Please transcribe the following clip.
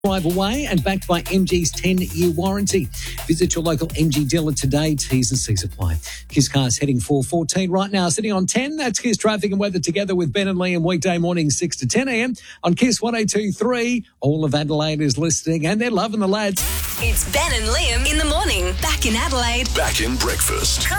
drive away and backed by MG's 10-year warranty. Visit your local MG dealer today. T's and C's apply. Kiss Cars heading for 14 right now, sitting on 10. That's Kiss Traffic and Weather together with Ben and Liam weekday mornings 6 to 10 a.m. on Kiss 102.3. All of Adelaide is listening and they're loving the lads. It's Ben and Liam in the morning. Back in Adelaide. Back in breakfast.